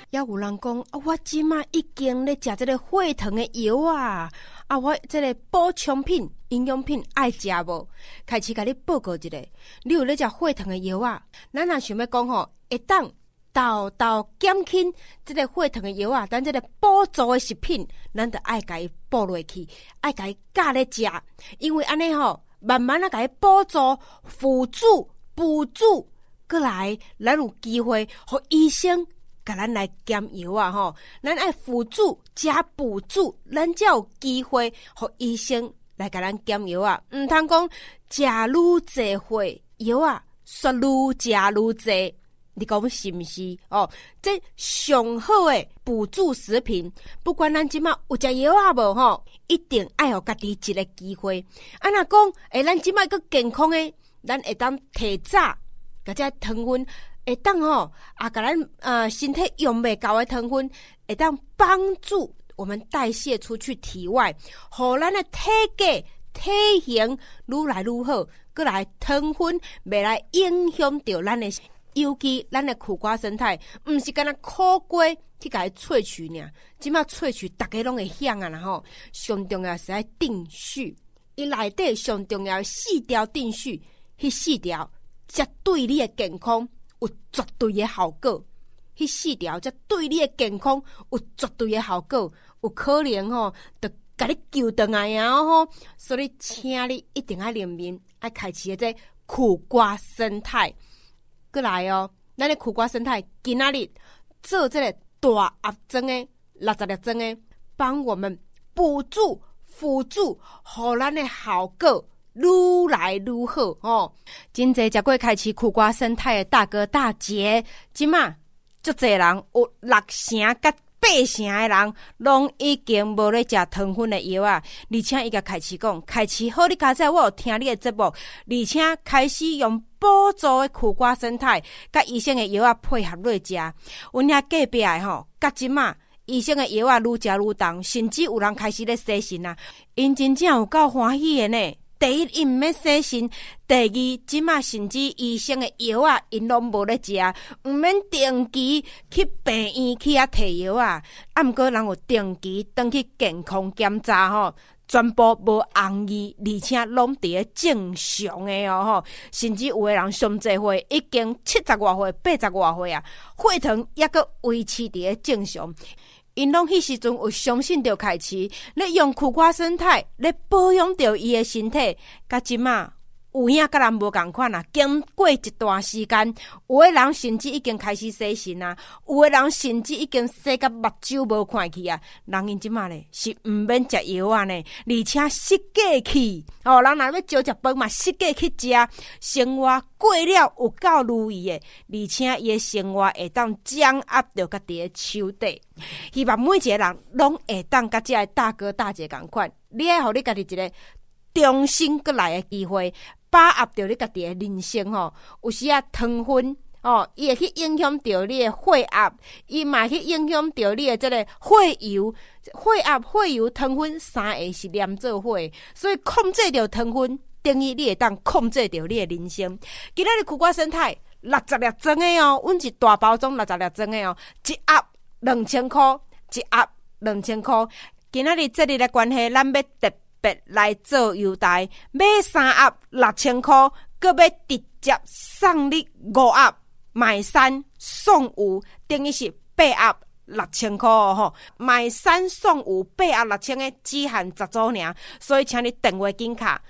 也有人讲啊，我即马已经咧食这个血糖的药啊，我这个补充品、营养品爱食无？开始甲你报告一下，你有咧食血糖的药啊？咱若想要讲吼，会当豆减轻这个血糖的药啊，咱这个补助的食品，咱就爱甲伊补落去，爱甲伊加咧食，因为安尼吼，慢慢啊甲伊补助、辅助、过来，咱有机会互医生甲咱来减药啊吼，咱爱辅助加补助，咱才有机会互医生来甲咱减药啊。毋通讲食愈济血药啊，说愈食愈济。你讲是毋是？哦，这上好的补助食品，不管咱即马有食药啊无吼，一定爱互家己一个机会。啊，若讲咱即马个健康的，咱会当提早甲这糖分，会当甲咱身体用袂够的糖分，会当帮助我们代谢出去体外，互咱的体格体型愈来愈好，过来糖分袂来影响到咱的。尤其咱的苦瓜生态，毋是干那苦瓜去甲伊萃取尔，即马萃取大家拢会响啊啦吼。上重要是爱定序，伊内底上重要4条定序，迄4条则对你的健康有绝对的效果。迄4条则对你的健康有绝对的效果，有可能吼，就甲你救倒来啊吼。所以，请你一定要认明，爱开启这苦瓜生态。过来哦，咱的苦瓜生态今仔日做这个大盒装的60粒装的，帮我们补助、辅助，互咱的效果愈来愈好哦。真侪食过开启苦瓜生态的大哥大姐，即马足侪人有6成甲8成的人，拢已经无咧食糖分的药啊！而且伊甲开始讲，开始好，你家在我有听你的节目，而且开始用补助的苦瓜生态，甲医生的药啊配合落食。阮遐隔壁的吼，甲即马医生的药啊愈食愈重，甚至有人开始咧洗肾啊！因真正有够欢喜的呢。第一，因毋要洗肾；第二，即马甚至医生的药啊，因拢无咧食，毋免定期去病院去摕药啊。毋过人有定期登去健康检查吼，全部无红字，而且拢伫咧正常的哦吼。甚至有的人上侪岁已经70外岁、80外岁啊，血糖抑阁维持伫咧正常。因拢迄时阵有相信着开始，咧用苦瓜生态咧保养着伊的身体。甲即马有影甲人无共款啊，经过一段时间，有的人甚至已经开始洗肾啊，有的人甚至已经洗甲目睭无看去啊。人因即马咧是毋免食药啊呢，而且适价去哦。人若要少食饭嘛，适价去食，生活过了有够如意的，而且伊的生活会当掌握着家己的手底。希望每一个人拢会当甲这个大哥大姐共款，你爱互你家己一个重新过来的机会，把握着你家己的人生吼。有时啊，糖分哦，伊会去影响着你的血压，伊嘛去影响着你的这个血油、血油、糖分3个是连做伙，所以控制着糖分，等于你会当控制着你的人生。今仔日苦瓜生态60粒装的哦，阮是大包装60粒装的哦，一盒2000块，一盒2000块。今仔日这里的关系，咱要特别来做优待，买3盒6000块，搁要直接送你5盒，买3送5，等于是8盒6000块吼，买3送5，8盒6000的，只限10组尔。所以请你电话紧卡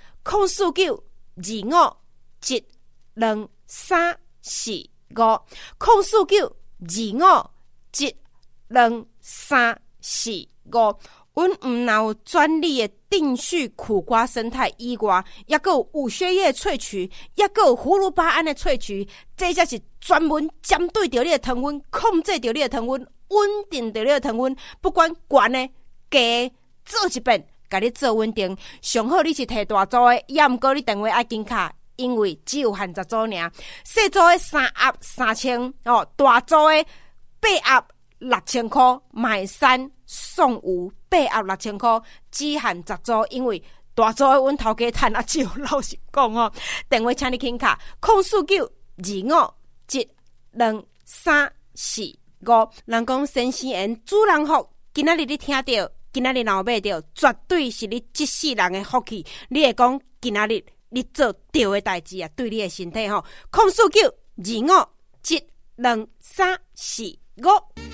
049-25345，049-25345。阮毋若有专利的定序苦瓜生态以外，也阁有五血叶萃取，也阁有葫芦巴胺的萃取，这才是专门针对着你的糖分，控制着你的糖分，稳定着你的糖分，不管悬的、低的，做一遍，甲你做稳定。上好你是摕大组的，也毋过你电话爱紧卡，因为只有限10组尔。小组的3盒3000哦，大组的8盒6000块，买3送5，8盒6000块，只限10组，因为大组的阮头家趁啊少，老实讲哦。电话请你轻卡049-251-234。 5，人讲先生缘主人福，今仔日你听到，今仔日若有买到，绝对是你这世人的福气。你会讲今仔日你做对的代志啊，对你的身体吼。控诉925723445。